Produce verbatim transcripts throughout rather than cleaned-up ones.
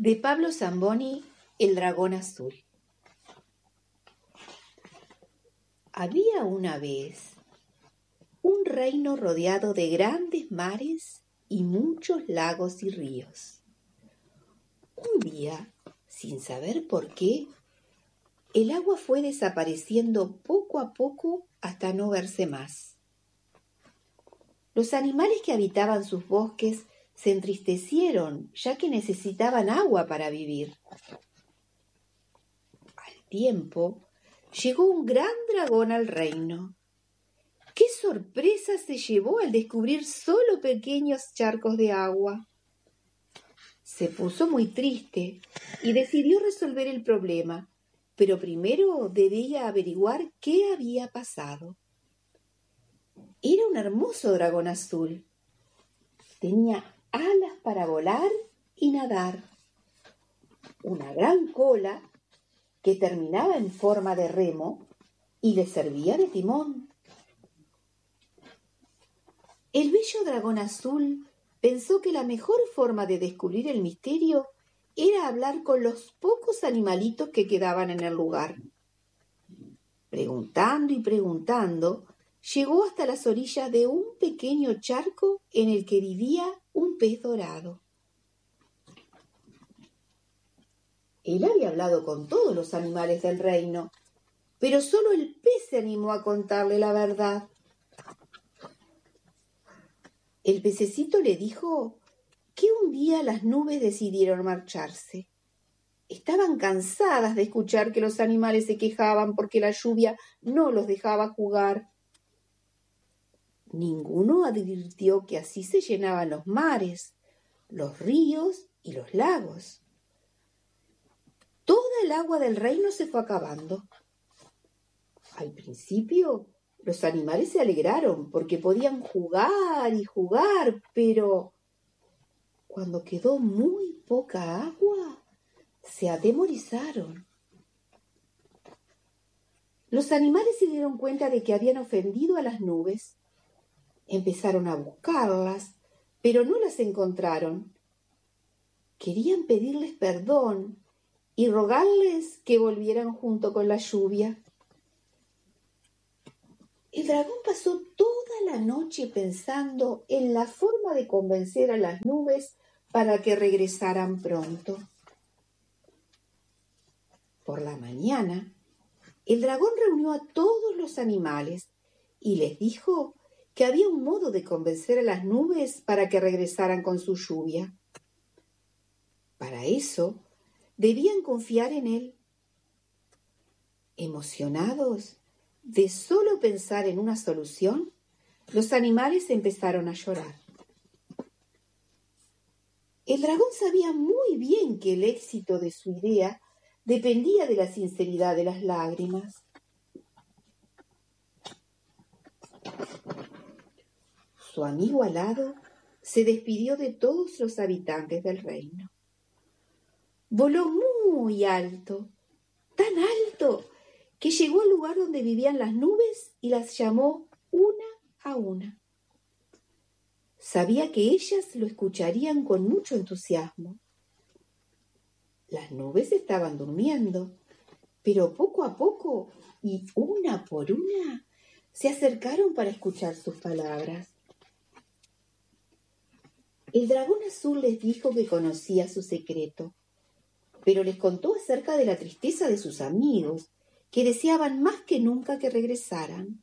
De Pablo Zamboni, El dragón azul. Había una vez un reino rodeado de grandes mares y muchos lagos y ríos. Un día, sin saber por qué, el agua fue desapareciendo poco a poco hasta no verse más. Los animales que habitaban sus bosques se entristecieron, ya que necesitaban agua para vivir. Al tiempo, llegó un gran dragón al reino. ¡Qué sorpresa se llevó al descubrir solo pequeños charcos de agua! Se puso muy triste y decidió resolver el problema, pero primero debía averiguar qué había pasado. Era un hermoso dragón azul. Tenía alas para volar y nadar, una gran cola que terminaba en forma de remo y le servía de timón. El bello dragón azul pensó que la mejor forma de descubrir el misterio era hablar con los pocos animalitos que quedaban en el lugar. Preguntando y preguntando, llegó hasta las orillas de un pequeño charco en el que vivía un pez dorado. Él había hablado con todos los animales del reino, pero solo el pez se animó a contarle la verdad. El pececito le dijo que un día las nubes decidieron marcharse. Estaban cansadas de escuchar que los animales se quejaban porque la lluvia no los dejaba jugar. Ninguno advirtió que así se llenaban los mares, los ríos y los lagos. Toda el agua del reino se fue acabando. Al principio, los animales se alegraron porque podían jugar y jugar, pero cuando quedó muy poca agua, se atemorizaron. Los animales se dieron cuenta de que habían ofendido a las nubes. Empezaron a buscarlas, pero no las encontraron. Querían pedirles perdón y rogarles que volvieran junto con la lluvia. El dragón pasó toda la noche pensando en la forma de convencer a las nubes para que regresaran pronto. Por la mañana, el dragón reunió a todos los animales y les dijo que había un modo de convencer a las nubes para que regresaran con su lluvia. Para eso, debían confiar en él. Emocionados de solo pensar en una solución, los animales empezaron a llorar. El dragón sabía muy bien que el éxito de su idea dependía de la sinceridad de las lágrimas. Su amigo alado se despidió de todos los habitantes del reino. Voló muy alto, tan alto, que llegó al lugar donde vivían las nubes y las llamó una a una. Sabía que ellas lo escucharían con mucho entusiasmo. Las nubes estaban durmiendo, pero poco a poco y una por una se acercaron para escuchar sus palabras. El dragón azul les dijo que conocía su secreto, pero les contó acerca de la tristeza de sus amigos, que deseaban más que nunca que regresaran.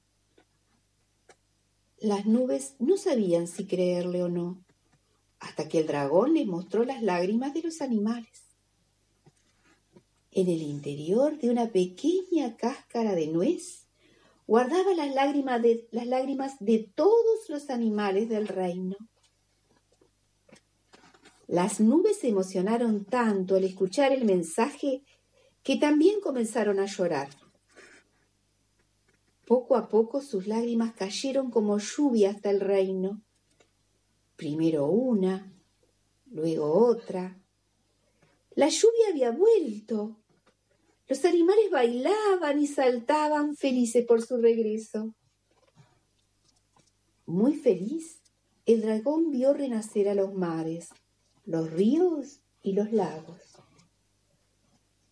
Las nubes no sabían si creerle o no, hasta que el dragón les mostró las lágrimas de los animales. En el interior de una pequeña cáscara de nuez guardaba las lágrimas de, las lágrimas de todos los animales del reino. Las nubes se emocionaron tanto al escuchar el mensaje que también comenzaron a llorar. Poco a poco sus lágrimas cayeron como lluvia hasta el reino. Primero una, luego otra. La lluvia había vuelto. Los animales bailaban y saltaban felices por su regreso. Muy feliz, el dragón vio renacer a los mares, los ríos y los lagos.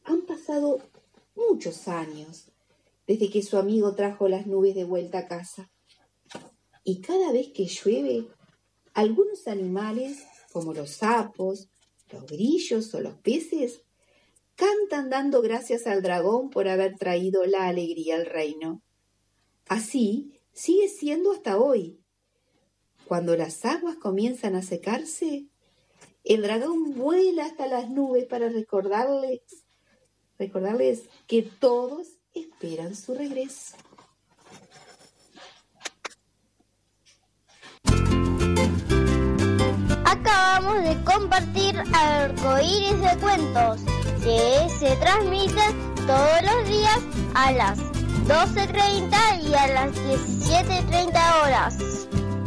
Han pasado muchos años desde que su amigo trajo las nubes de vuelta a casa. Y cada vez que llueve, algunos animales, como los sapos, los grillos o los peces, cantan dando gracias al dragón por haber traído la alegría al reino. Así sigue siendo hasta hoy. Cuando las aguas comienzan a secarse, el dragón vuela hasta las nubes para recordarles, recordarles que todos esperan su regreso. Acabamos de compartir Arcoíris de Cuentos, que se transmiten todos los días a las doce treinta y a las diecisiete treinta horas.